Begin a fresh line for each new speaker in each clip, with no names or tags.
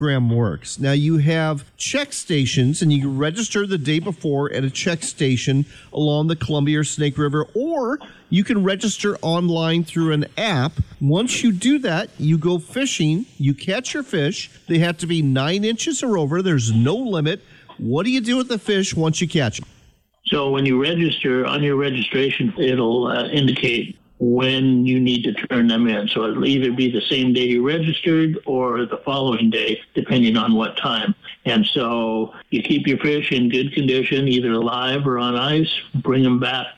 program works. Now, you have check stations, and you can register the day before at a check station along the Columbia or Snake River, or you can register online through an app. Once you do that, you go fishing, you catch your fish. They have to be 9 inches or over. There's no limit. What do you do with the fish once you catch them?
So when you register, on your registration, it'll indicate when you need to turn them in. So it'll either be the same day you registered or the following day, depending on what time. And so you keep your fish in good condition, either alive or on ice, bring them back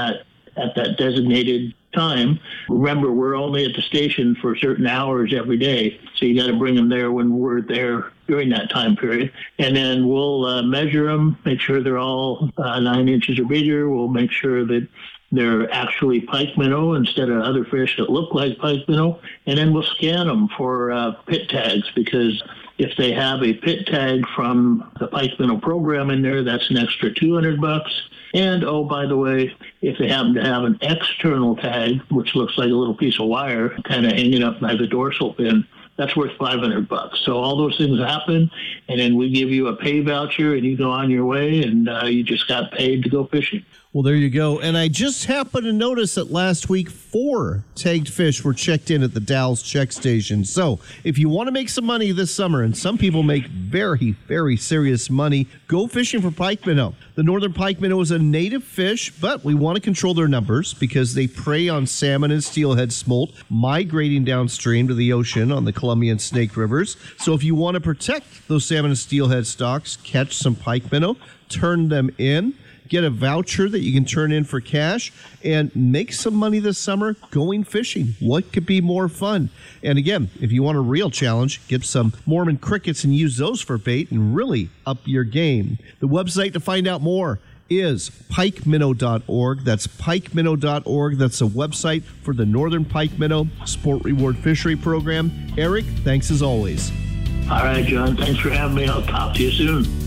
at that designated time. Remember, we're only at the station for certain hours every day, so you got to bring them there when we're there during that time period. And then we'll measure them, make sure they're all 9 inches or bigger. We'll make sure that they're actually pike minnow instead of other fish that look like pike minnow. And then we'll scan them for pit tags, because if they have a pit tag from the pike minnow program in there, that's an extra $200. And, oh, by the way, if they happen to have an external tag, which looks like a little piece of wire kind of hanging up by the dorsal fin, that's worth $500. So all those things happen, and then we give you a pay voucher, and you go on your way, and you just got paid to go fishing.
Well, there you go. And I just happened to notice that last week 4 tagged fish were checked in at the Dalles check station. So if you want to make some money this summer, and some people make very, very serious money, go fishing for pike minnow. The northern pike minnow is a native fish, but we want to control their numbers because they prey on salmon and steelhead smolt migrating downstream to the ocean on the Columbia and Snake Rivers. So if you want to protect those salmon and steelhead stocks, catch some pike minnow, turn them in, get a voucher that you can turn in for cash, and make some money this summer going fishing. What could be more fun? And again, if you want a real challenge, get some Mormon crickets and use those for bait and really up your game. The website to find out more is pikeminnow.org. That's pikeminnow.org. That's a website for the Northern Pike Minnow Sport Reward Fishery Program. Eric, thanks as always.
All right, John. Thanks for having me. I'll talk to you soon.